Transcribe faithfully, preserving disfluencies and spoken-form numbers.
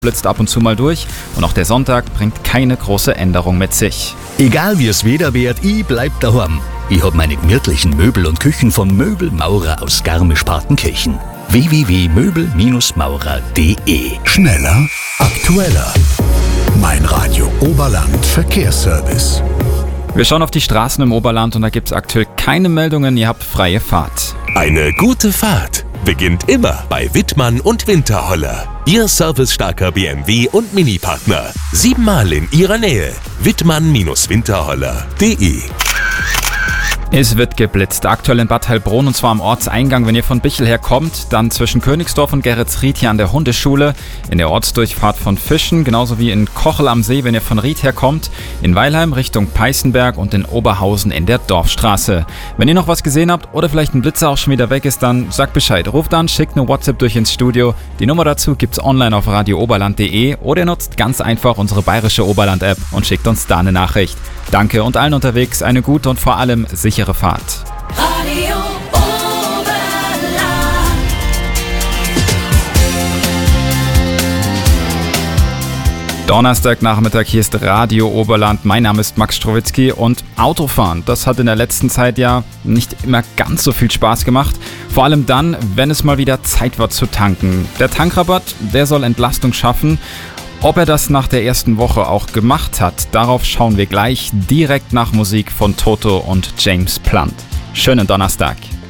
blitzt ab und zu mal durch und auch der Sonntag bringt keine große Änderung mit sich. Egal wie es Wetter wird, ich bleib daheim. Ich hab meine gemütlichen Möbel und Küchen vom Möbelmaurer aus Garmisch-Partenkirchen. w w w punkt möbel maurer punkt d e. Schneller, aktueller. Mein Radio Oberland Verkehrsservice. Wir schauen auf die Straßen im Oberland und da gibt es aktuell keine Meldungen, ihr habt freie Fahrt. Eine gute Fahrt beginnt immer bei Wittmann und Winterholler. Ihr servicestarker B M W und Mini-Partner. Siebenmal in ihrer Nähe. Wittmann Winterholler punkt d e. Es wird geblitzt, aktuell in Bad Heilbronn und zwar am Ortseingang. Wenn ihr von Bichl her kommt, dann zwischen Königsdorf und Geretsried hier an der Hundeschule, in der Ortsdurchfahrt von Fischen, genauso wie in Kochel am See, wenn ihr von Ried her kommt, in Weilheim Richtung Peißenberg und in Oberhausen in der Dorfstraße. Wenn ihr noch was gesehen habt oder vielleicht ein Blitzer auch schon wieder weg ist, dann sagt Bescheid. Ruft an, schickt eine WhatsApp durch ins Studio. Die Nummer dazu gibt's online auf radio oberland punkt d e oder ihr nutzt ganz einfach unsere bayerische Oberland-App und schickt uns da eine Nachricht. Danke und allen unterwegs eine gute und vor allem sichere Fahrt. Radio Oberland. Donnerstagnachmittag, hier ist Radio Oberland. Mein Name ist Max Strowitzki und Autofahren, das hat in der letzten Zeit ja nicht immer ganz so viel Spaß gemacht. Vor allem dann, wenn es mal wieder Zeit wird zu tanken. Der Tankrabatt, der soll Entlastung schaffen. Ob er das nach der ersten Woche auch gemacht hat, darauf schauen wir gleich direkt nach Musik von Toto und James Blunt. Schönen Donnerstag.